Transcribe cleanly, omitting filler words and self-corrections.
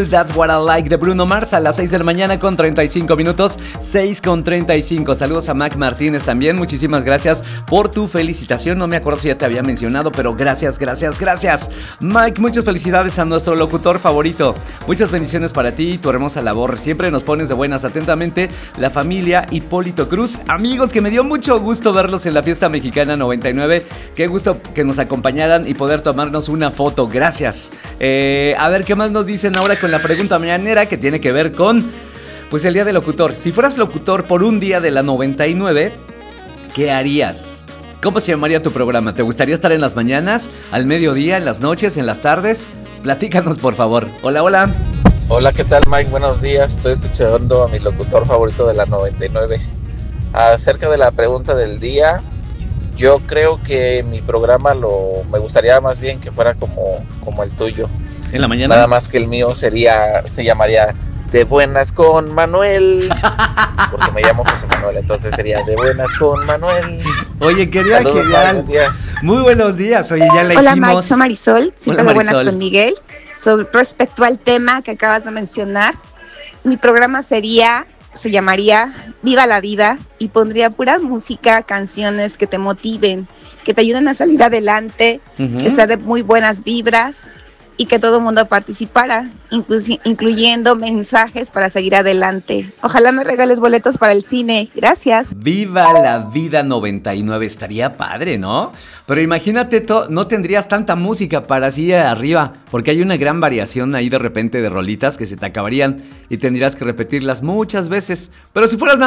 Beautiful, That's What I Like de Bruno Mars a las 6 de la mañana con 35 minutos, 6:35. Saludos a Mac Martínez también, muchísimas gracias por tu felicitación. No me acuerdo si ya te había mencionado, pero gracias. Mike, muchas felicidades a nuestro locutor favorito. Muchas bendiciones para ti y tu hermosa labor. Siempre nos pones de buenas. Atentamente, la familia Hipólito Cruz. Amigos, que me dio mucho gusto verlos en la Fiesta Mexicana 99. Qué gusto que nos acompañaran y poder tomarnos una foto. Gracias. A ver, ¿qué más nos dicen ahora con la pregunta mañanera que tiene que ver con, pues, el día del locutor? Si fueras locutor por un día de la 99, ¿qué harías? ¿Cómo se llamaría tu programa? ¿Te gustaría estar en las mañanas, al mediodía, en las noches, en las tardes? Platícanos, por favor. Hola. Hola, ¿qué tal, Mike? Buenos días. Estoy escuchando a mi locutor favorito de la 99. Acerca de la pregunta del día, yo creo que mi programa me gustaría más bien que fuera como el tuyo. ¿En la mañana? Nada más que el mío se llamaría De Buenas con Manuel, porque me llamo José Manuel, entonces sería De Buenas con Manuel. Oye, quería Saludos, genial. Muy buenos días. Oye, ya la Hola, hicimos. Mike, soy Marisol, siempre Hola, de Buenas Marisol. con Miguel. Respecto al tema que acabas de mencionar, mi programa se llamaría Viva la Vida y pondría pura música, canciones que te motiven, que te ayuden a salir adelante, que sea de muy buenas vibras y que todo el mundo participara, incluyendo mensajes para seguir adelante. Ojalá me regales boletos para el cine. Gracias. Viva la Vida 99. Estaría padre, ¿no? Pero imagínate, no tendrías tanta música para así arriba, porque hay una gran variación ahí de repente de rolitas que se te acabarían y tendrías que repetirlas muchas veces. Pero si fueras